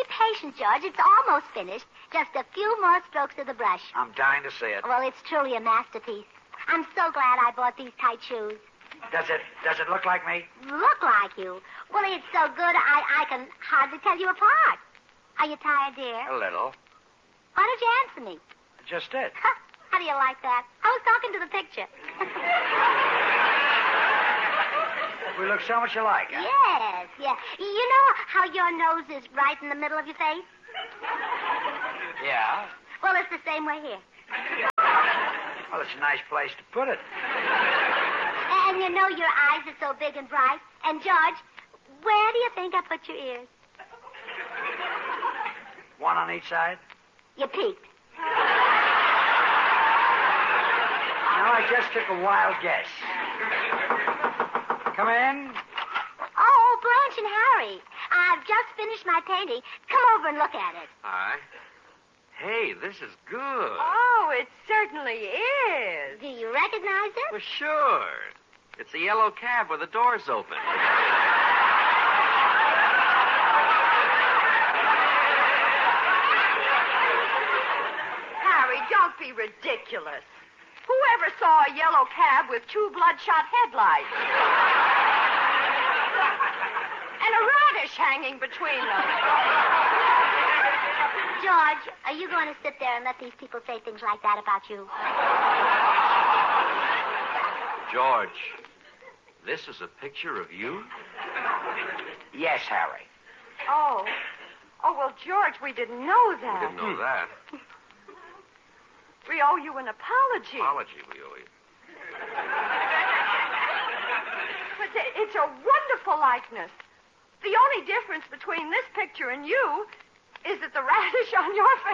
patient, George. It's almost finished. Just a few more strokes of the brush. I'm dying to see it. Well, it's truly a masterpiece. I'm so glad I bought these tight shoes. Does it look like me? Look like you. Well, it's so good I can hardly tell you apart. Are you tired, dear? A little. Why don't you answer me? Just it. How do you like that? I was talking to the picture. We look so much alike, huh? Yes, yeah. You know how your nose is right in the middle of your face? Yeah. Well, it's the same way here. Well, it's a nice place to put it. And you know your eyes are so big and bright. And, George, where do you think I put your ears? One on each side? You peeked. No, I just took a wild guess. Come in. Oh, Blanche and Harry. I've just finished my painting. Come over and look at it. Hi. Hey, this is good. Oh, it certainly is. Do you recognize it? Well, sure. It's a yellow cab with the doors open. Harry, don't be ridiculous. Whoever saw a yellow cab with two bloodshot headlights? And a radish hanging between them. George, are you going to sit there and let these people say things like that about you? George, this is a picture of you? Yes, Harry. Oh. Oh, well, George, we didn't know that. We didn't know that. We owe you an apology. Apology we owe you. But it's a wonderful likeness. The only difference between this picture and you is that the radish on your face